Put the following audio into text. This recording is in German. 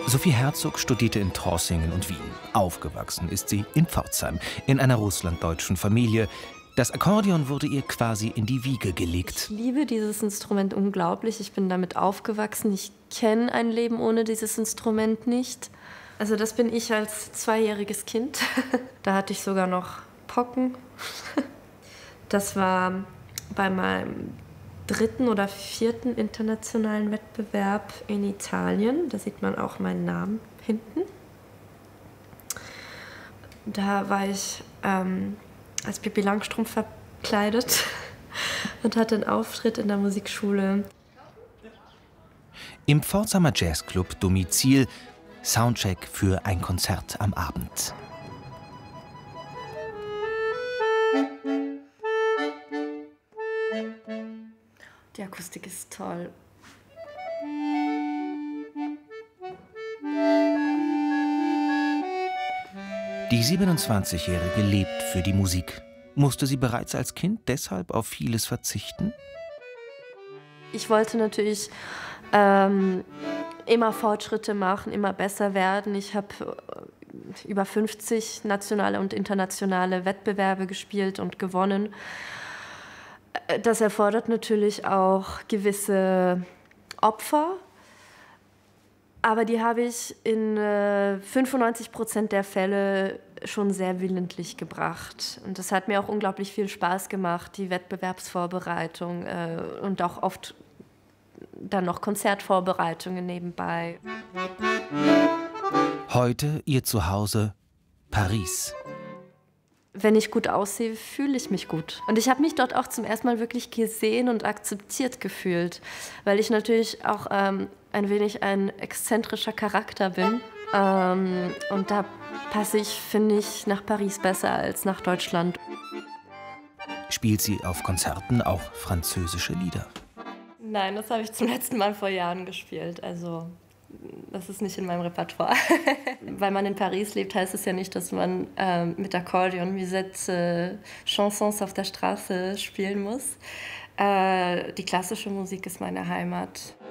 Sophie Herzog studierte in Trossingen und Wien. Aufgewachsen ist sie in Pforzheim, in einer russlanddeutschen Familie. Das Akkordeon wurde ihr quasi in die Wiege gelegt. Ich liebe dieses Instrument unglaublich. Ich bin damit aufgewachsen. Ich kenne ein Leben ohne dieses Instrument nicht. Also das bin ich als zweijähriges Kind. Da hatte ich sogar noch Pocken. Das war bei meinem 3. oder 4. internationalen Wettbewerb in Italien. Da sieht man auch meinen Namen hinten. Da war ich als Pippi Langstrumpf verkleidet und hatte einen Auftritt in der Musikschule. Im Pforzheimer Jazzclub Domizil, Soundcheck für ein Konzert am Abend. Die Akustik ist toll. Die 27-Jährige lebt für die Musik. Musste sie bereits als Kind deshalb auf vieles verzichten? Ich wollte natürlich immer Fortschritte machen, immer besser werden. Ich habe über 50 nationale und internationale Wettbewerbe gespielt und gewonnen. Das erfordert natürlich auch gewisse Opfer, aber die habe ich in 95% der Fälle schon sehr willentlich gebracht. Und das hat mir auch unglaublich viel Spaß gemacht, die Wettbewerbsvorbereitung und auch oft dann noch Konzertvorbereitungen nebenbei. Heute ihr Zuhause Paris. Wenn ich gut aussehe, fühle ich mich gut. Und ich habe mich dort auch zum ersten Mal wirklich gesehen und akzeptiert gefühlt, weil ich natürlich auch ein wenig ein exzentrischer Charakter bin. Und da passe ich, finde ich, nach Paris besser als nach Deutschland. Spielt sie auf Konzerten auch französische Lieder? Nein, das habe ich zum letzten Mal vor Jahren gespielt. Also das ist nicht in meinem Repertoire. Weil man in Paris lebt, heißt es ja nicht, dass man mit Akkordeon Musette Chansons auf der Straße spielen muss. Die klassische Musik ist meine Heimat.